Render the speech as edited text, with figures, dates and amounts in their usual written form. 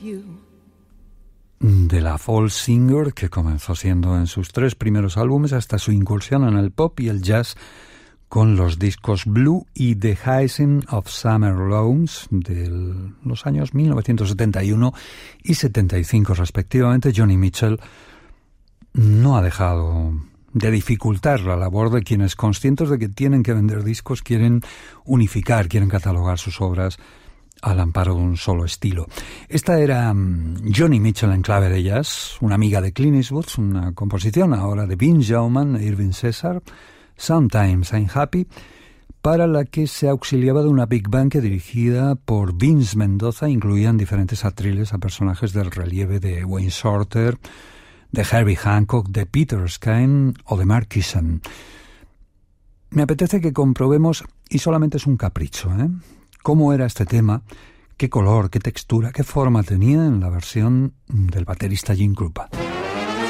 De la folk singer que comenzó siendo en sus 3 primeros álbumes hasta su incursión en el pop y el jazz con los discos Blue y The Hyacinth of Summer Lawns de los años 1971 y 75 respectivamente. Joni Mitchell no ha dejado de dificultar la labor de quienes, conscientes de que tienen que vender discos, quieren unificar, quieren catalogar sus obras al amparo de un solo estilo. Esta era Joni Mitchell en clave de jazz, una amiga de Clint Eastwood, una composición ahora de Vince Jauman e Irving César, Sometimes I'm Happy, para la que se auxiliaba de una big band que, dirigida por Vince Mendoza, incluían diferentes atriles a personajes del relieve de Wayne Shorter, de Herbie Hancock, de Peter Erskine o de Mark Kissam. Me apetece que comprobemos, y solamente es un capricho, cómo era este tema, qué color, qué textura, qué forma tenía en la versión del baterista Gene Krupa.